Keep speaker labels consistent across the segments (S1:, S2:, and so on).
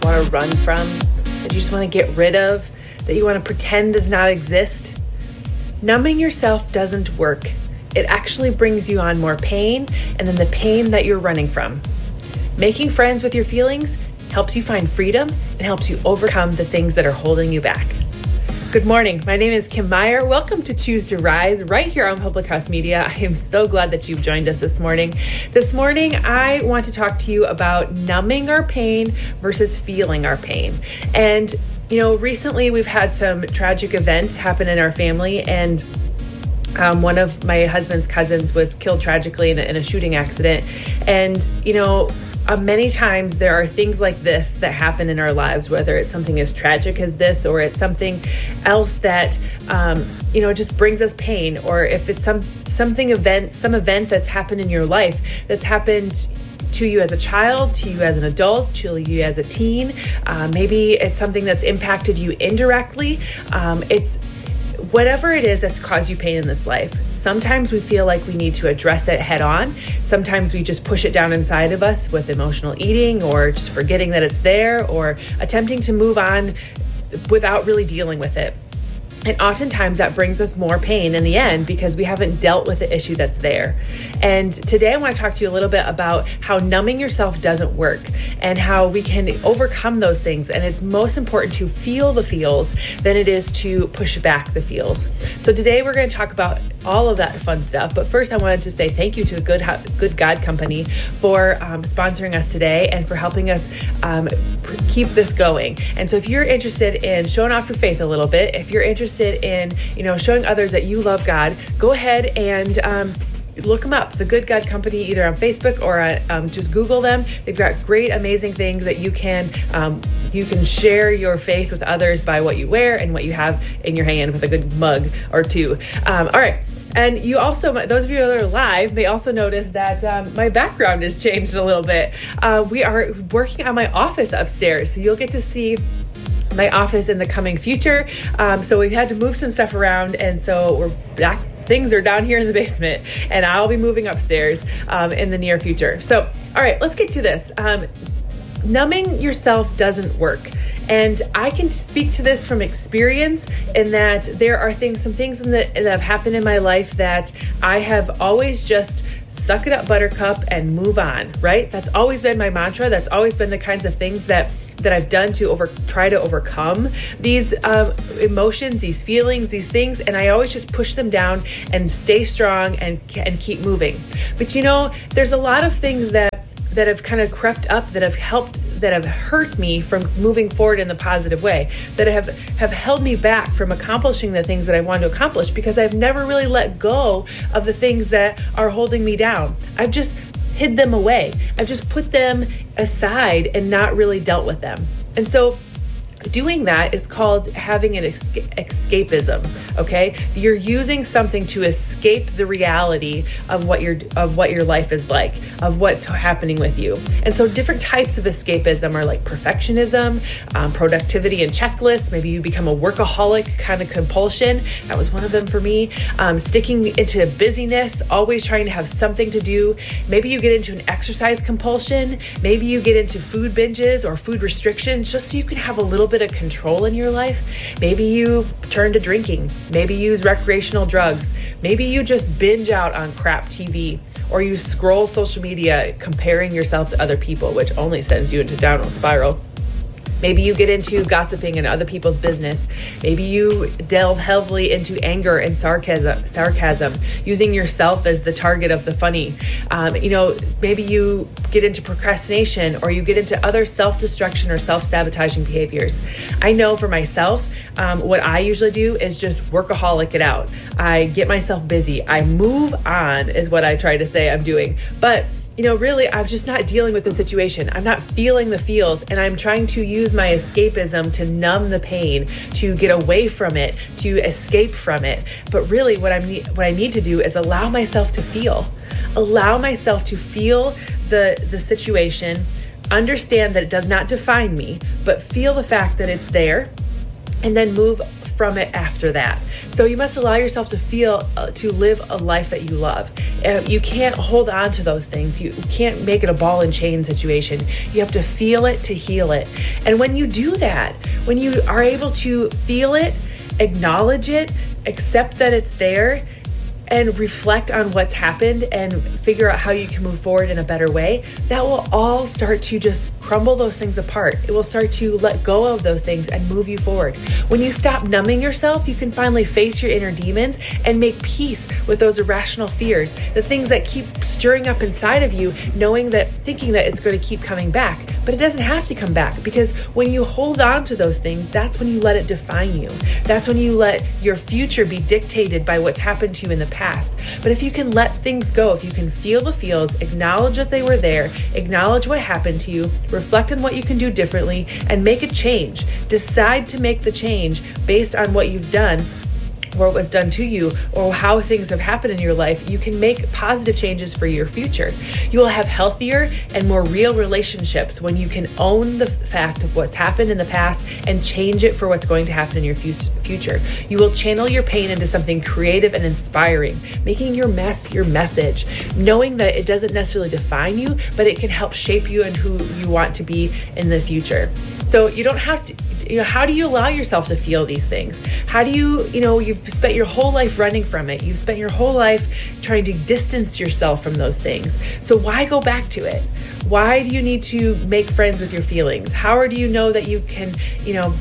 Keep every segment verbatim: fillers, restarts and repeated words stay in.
S1: just want to run from, that you just want to get rid of, that you want to pretend does not exist. Numbing yourself doesn't work. It actually brings you on more pain, and then the pain that you're running from. Making friends with your feelings helps you find freedom and helps you overcome the things that are holding you back. Good morning. My name is Kim Meyer. Welcome to Choose to Rise right here on Public House Media. I am so glad that you've joined us this morning. This morning, I want to talk to you about numbing our pain versus feeling our pain. And, you know, recently we've had some tragic events happen in our family, and Um, one of my husband's cousins was killed tragically in a, in a shooting accident. And, you know, uh, many times there are things like this that happen in our lives, whether it's something as tragic as this, or it's something else that, um, you know, just brings us pain, or if it's some something event, some event that's happened in your life that's happened to you as a child, to you as an adult, to you as a teen. Uh, maybe it's something that's impacted you indirectly. Um, it's Whatever it is that's caused you pain in this life. Sometimes we feel like we need to address it head on. Sometimes we just push it down inside of us with emotional eating, or just forgetting that it's there, or attempting to move on without really dealing with it. And oftentimes that brings us more pain in the end because we haven't dealt with the issue that's there. And today I want to talk to you a little bit about how numbing yourself doesn't work and how we can overcome those things. And it's most important to feel the feels than it is to push back the feels. So today we're going to talk about all of that fun stuff. But first I wanted to say thank you to the Good, Good God Company for um, sponsoring us today and for helping us um, keep this going. And so if you're interested in showing off your faith a little bit, if you're interested in, you know, showing others that you love God, go ahead and um, look them up, the Good God Company, either on Facebook or on, um, just Google them. They've got great, amazing things that you can um, you can share your faith with others by what you wear and what you have in your hand with a good mug or two. Um, all right. And you also, those of you that are live, may also notice that um, my background has changed a little bit. Uh, we are working on my office upstairs, so you'll get to see my office in the coming future. Um, so we've had to move some stuff around, and so we're back. Things are down here in the basement, and I'll be moving upstairs um, in the near future. So, all right, let's get to this. Um, numbing yourself doesn't work. And I can speak to this from experience in that there are things, some things in the, that have happened in my life that I have always just suck it up, buttercup, and move on, right? That's always been my mantra. That's always been the kinds of things that that I've done to over try to overcome these um, emotions, these feelings, these things. And I always just push them down and stay strong and and keep moving. But you know, there's a lot of things that that have kind of crept up that have helped, that have hurt me from moving forward in the positive way, that have, have held me back from accomplishing the things that I want to accomplish because I've never really let go of the things that are holding me down. I've just hid them away. I've just put them aside and not really dealt with them. And so doing that is called having an esca- escapism, okay? You're using something to escape the reality of what your of what your life is like, of what's happening with you. And so different types of escapism are like perfectionism, um, productivity and checklists. Maybe you become a workaholic kind of compulsion. That was one of them for me. Um, sticking into busyness, always trying to have something to do. Maybe you get into an exercise compulsion. Maybe you get into food binges or food restrictions just so you can have a little bit of control in your life. Maybe you turn to drinking. Maybe you use recreational drugs. Maybe you just binge out on crap T V, or you scroll social media comparing yourself to other people, which only sends you into downward spiral. Maybe you get into gossiping in other people's business. Maybe you delve heavily into anger and sarcasm, sarcasm, using yourself as the target of the funny. Um, you know, maybe you get into procrastination, or you get into other self-destruction or self-sabotaging behaviors. I know for myself, um, what I usually do is just workaholic it out. I get myself busy. I move on is what I try to say I'm doing. But you know, really, I'm just not dealing with the situation. I'm not feeling the feels, and I'm trying to use my escapism to numb the pain, to get away from it, to escape from it. But really, what I'm what I need to do is allow myself to feel, allow myself to feel the the situation, understand that it does not define me, but feel the fact that it's there, and then move from it after that. So you must allow yourself to feel, uh, to live a life that you love. Uh, you can't hold on to those things. You can't make it a ball and chain situation. You have to feel it to heal it. And when you do that, when you are able to feel it, acknowledge it, accept that it's there, and reflect on what's happened and figure out how you can move forward in a better way, that will all start to just crumble those things apart. It will start to let go of those things and move you forward. When you stop numbing yourself, you can finally face your inner demons and make peace with those irrational fears, the things that keep stirring up inside of you, knowing that, thinking that it's going to keep coming back. But it doesn't have to come back, because when you hold on to those things, that's when you let it define you. That's when you let your future be dictated by what's happened to you in the past. But if you can let things go, if you can feel the feels, acknowledge that they were there, acknowledge what happened to you, reflect on what you can do differently, and make a change. Decide to make the change based on what you've done, or what was done to you, or how things have happened in your life. You can make positive changes for your future. You will have healthier and more real relationships when you can own the fact of what's happened in the past and change it for what's going to happen in your future. You will channel your pain into something creative and inspiring, making your mess your message, knowing that it doesn't necessarily define you, but it can help shape you and who you want to be in the future. So you don't have to, you know, how do you allow yourself to feel these things? How do you, you know, you've spent your whole life running from it. You've spent your whole life trying to distance yourself from those things. So why go back to it? Why do you need to make friends with your feelings? How do you know that you can, you know,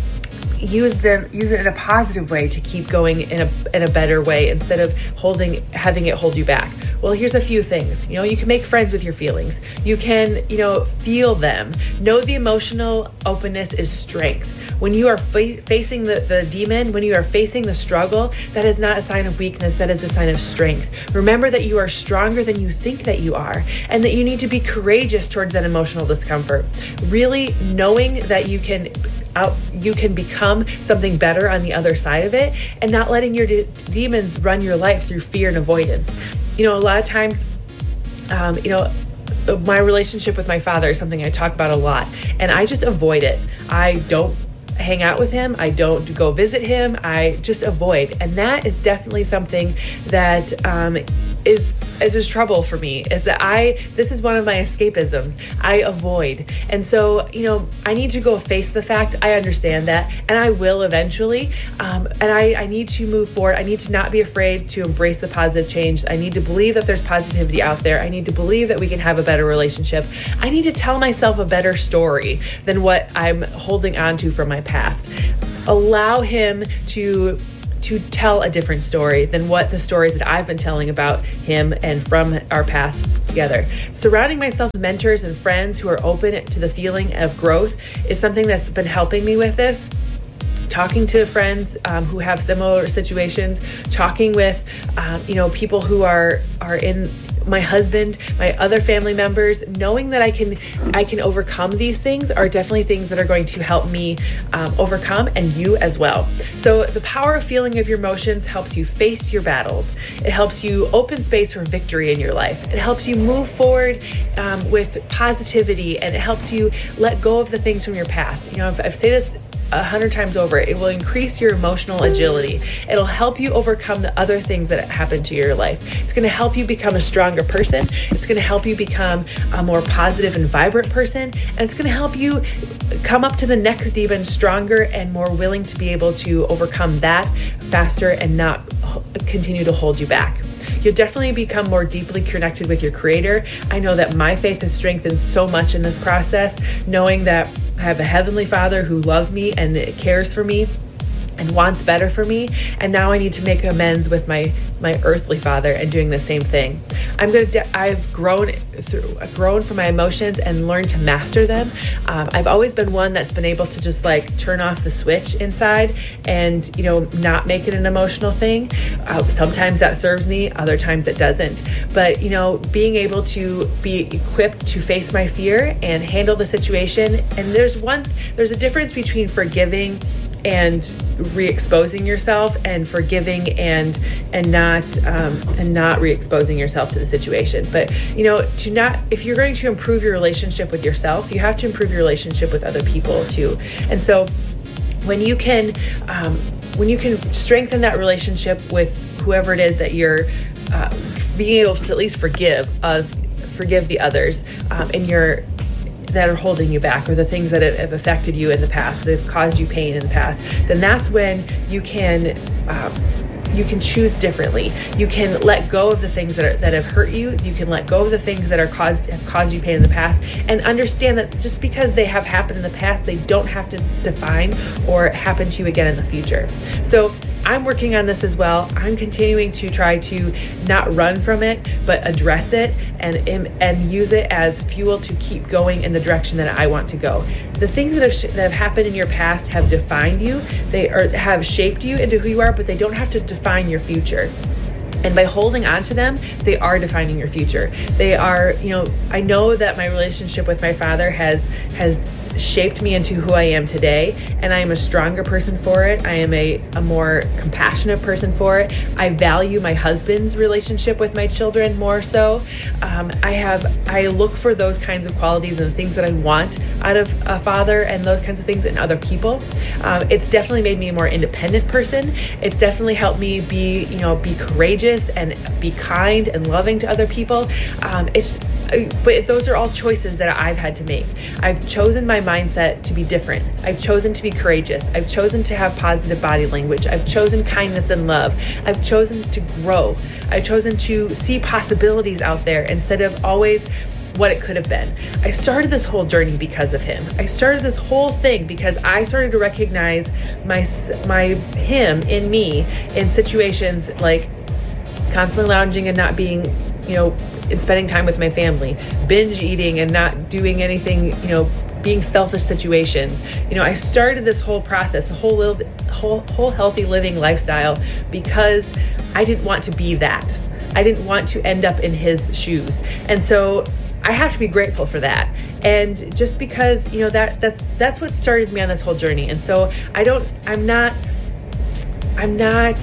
S1: use them, use it in a positive way to keep going in a in a better way instead of holding, having it hold you back? Well, here's a few things. You know, you can make friends with your feelings. You can, you know, feel them. Know the emotional openness is strength. When you are fa- facing the, the demon, when you are facing the struggle, that is not a sign of weakness, that is a sign of strength. Remember that you are stronger than you think that you are, and that you need to be courageous towards that emotional discomfort. Really knowing that you can out, you can become something better on the other side of it, and not letting your de- demons run your life through fear and avoidance. You know, a lot of times, um, you know, my relationship with my father is something I talk about a lot, and I just avoid it. I don't hang out with him. I don't go visit him. I just avoid. And that is definitely something that um, is is just trouble for me, is that I, this is one of my escapisms. I avoid. And so, you know, I need to go face the fact. I understand that, and I will eventually. Um, and I, I need to move forward. I need to not be afraid to embrace the positive change. I need to believe that there's positivity out there. I need to believe that we can have a better relationship. I need to tell myself a better story than what I'm holding on to from my past. Allow him to to tell a different story than what the stories that I've been telling about him and from our past together. Surrounding myself with mentors and friends who are open to the feeling of growth is something that's been helping me with this. Talking to friends um, who have similar situations, talking with um, you know, people who are are in, my husband, my other family members, knowing that I can I can overcome these things are definitely things that are going to help me um, overcome, and you as well. So the power of feeling of your emotions helps you face your battles. It helps you open space for victory in your life. It helps you move forward um, with positivity, and it helps you let go of the things from your past. You know, I've, I've said this a hundred times over. It will increase your emotional agility. It'll help you overcome the other things that happen to your life. It's going to help you become a stronger person. It's going to help you become a more positive and vibrant person. And it's going to help you come up to the next demon stronger and more willing to be able to overcome that faster and not continue to hold you back. You'll definitely become more deeply connected with your Creator. I know that my faith has strengthened so much in this process, knowing that I have a Heavenly Father who loves me and cares for me and wants better for me. And now I need to make amends with my, my earthly father and doing the same thing. I'm going to, de- I've grown through, I've grown from my emotions and learned to master them. Um, I've always been one that's been able to just like turn off the switch inside and, you know, not make it an emotional thing. Uh, sometimes that serves me, other times it doesn't. But, you know, being able to be equipped to face my fear and handle the situation. And there's one, there's a difference between forgiving and re-exposing yourself, and forgiving and and not um, and not re-exposing yourself to the situation. But you know, to not, if you're going to improve your relationship with yourself, you have to improve your relationship with other people too. And so when you can um, when you can strengthen that relationship with whoever it is that you're uh, being able to at least forgive of forgive the others um, and your that are holding you back, or the things that have affected you in the past, that have caused you pain in the past, then that's when you can um, you can choose differently. You can let go of the things that are, that have hurt you. You can let go of the things that are caused have caused you pain in the past, and understand that just because they have happened in the past, they don't have to define or happen to you again in the future. So I'm working on this as well. I'm continuing to try to not run from it, but address it and and use it as fuel to keep going in the direction that I want to go. The things that have, sh- that have happened in your past have defined you. They are, have shaped you into who you are, but they don't have to define your future. And by holding on to them, they are defining your future. They are, you know, I know that my relationship with my father has has shaped me into who I am today, and I am a stronger person for it. I am a, a more compassionate person for it. I value my husband's relationship with my children more so. Um, I have I look for those kinds of qualities and the things that I want out of a father, and those kinds of things in other people. Um, it's definitely made me a more independent person. It's definitely helped me be, you know, be courageous and be kind and loving to other people. Um, it's But those are all choices that I've had to make. I've chosen my mindset to be different. I've chosen to be courageous. I've chosen to have positive body language. I've chosen kindness and love. I've chosen to grow. I've chosen to see possibilities out there instead of always what it could have been. I started this whole journey because of him. I started this whole thing because I started to recognize my my him in me in situations like constantly lounging and not being, you know, and spending time with my family, binge eating and not doing anything, you know, being selfish situations. You know, I started this whole process, a whole little, whole, whole healthy living lifestyle because I didn't want to be that. I didn't want to end up in his shoes. And so I have to be grateful for that. And just because, you know, that that's that's what started me on this whole journey. And so I don't, I'm not, I'm not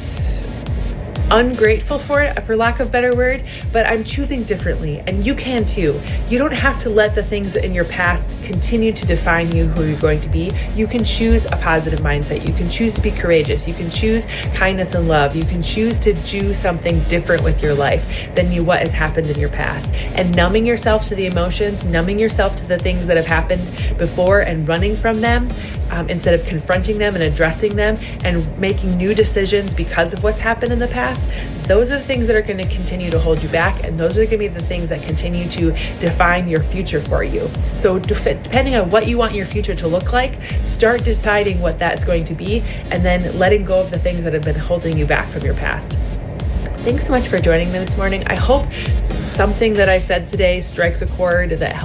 S1: ungrateful for it, for lack of a better word, but I'm choosing differently, and you can too. You don't have to let the things in your past continue to define you, who you're going to be. You can choose a positive mindset. You can choose to be courageous. You can choose kindness and love. You can choose to do something different with your life than you, what has happened in your past. And numbing yourself to the emotions, numbing yourself to the things that have happened before and running from them, Um, instead of confronting them and addressing them and making new decisions because of what's happened in the past, those are the things that are going to continue to hold you back, and those are going to be the things that continue to define your future for you. So def- depending on what you want your future to look like, start deciding what that's going to be, and then letting go of the things that have been holding you back from your past. Thanks so much for joining me this morning. I hope something that I've said today strikes a chord that helps